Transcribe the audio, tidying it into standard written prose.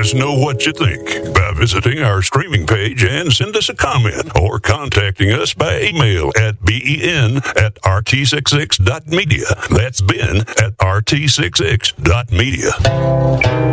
us know what you think by visiting our streaming page and send us a comment or contacting us by email at ben@rt66.media. That's Ben at rt66.media.